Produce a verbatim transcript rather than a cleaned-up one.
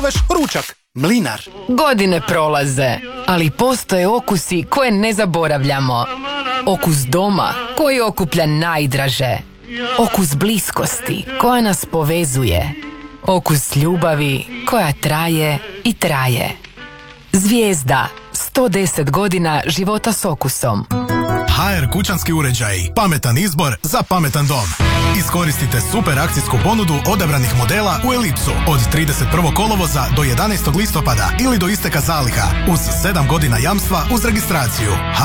ručak. Mlinar. Godine prolaze, ali postoje okusi koje ne zaboravljamo. Okus doma koji okuplja najdraže. Okus bliskosti koja nas povezuje. Okus ljubavi koja traje i traje. Zvijezda. sto deset godina života s okusom. ha er kućanski uređaji. Pametan izbor za pametan dom. Iskoristite super akcijsku ponudu odabranih modela u Elipsu od trideset prvog kolovoza do jedanaestog listopada ili do isteka zaliha uz sedam godina jamstva uz registraciju.